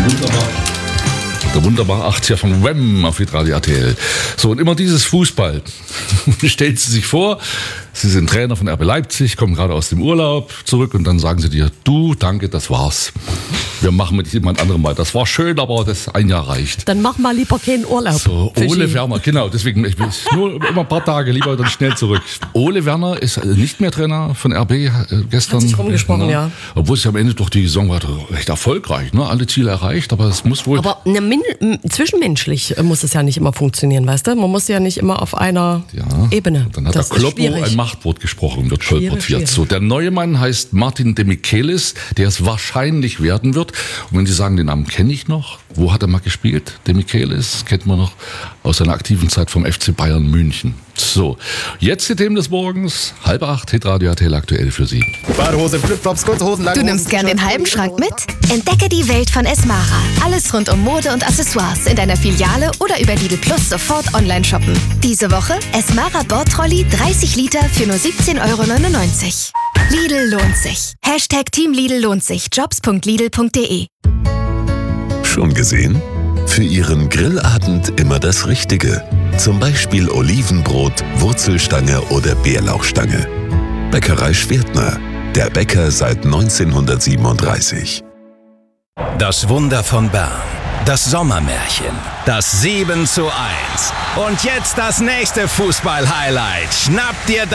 Der wunderbare 80er von Wham auf Hitradio RTL. So, und immer dieses Fußball. Stellen Sie sich vor, Sie sind Trainer von RB Leipzig, kommen gerade aus dem Urlaub zurück und dann sagen Sie dir, du, danke, das war's. Wir machen mit jemand anderem weiter. Das war schön, aber das ein Jahr reicht. Dann mach mal lieber keinen Urlaub. So, Ole Werner, genau, deswegen, ich bin nur immer ein paar Tage lieber dann schnell zurück. Ole Werner ist nicht mehr Trainer von RB gestern. Hat sich rumgesprochen, ja. Obwohl es ja am Ende doch die Saison war recht erfolgreich, ne? Alle Ziele erreicht, aber es muss wohl... Aber zwischenmenschlich muss es ja nicht immer funktionieren, weißt du? Man muss ja nicht immer auf einer Ebene. Dann hat der Kloppo ein Machtwort gesprochen, wird kolportiert. So, der neue Mann heißt Martin Demichelis, der es wahrscheinlich werden wird. Und wenn Sie sagen, den Namen kenne ich noch, wo hat er mal gespielt? Demichelis kennt man noch aus seiner aktiven Zeit vom FC Bayern München. So, jetzt die Themen des Morgens, 7:30, Hitradio RTL aktuell für Sie. Badehose, Flipflops, kurze Hosen, lange Du nimmst gern den halben Schrank mit? Entdecke die Welt von Esmara. Alles rund um Mode und Accessoires in deiner Filiale oder über Lidl Plus sofort online shoppen. Diese Woche Esmara Bordtrolley 30 Liter für nur 17,99 €. Lidl lohnt sich. Team Lidl lohnt sich. Jobs.lidl.de. Schon gesehen? Für Ihren Grillabend immer das Richtige. Zum Beispiel Olivenbrot, Wurzelstange oder Bärlauchstange. Bäckerei Schwertner. Der Bäcker seit 1937. Das Wunder von Bern. Das Sommermärchen. Das 7:1. Und jetzt das nächste Fußball-Highlight. Schnapp dir